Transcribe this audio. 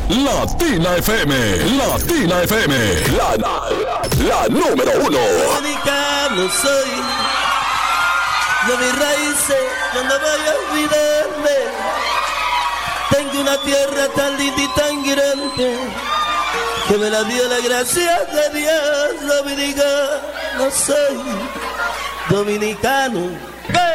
Latina FM, Latina FM, la número uno. Dominicano soy, de mis raíces yo no voy a olvidarme. Tengo una tierra tan linda y tan grande, que me la dio la gracia de Dios. Dominicano soy, dominicano.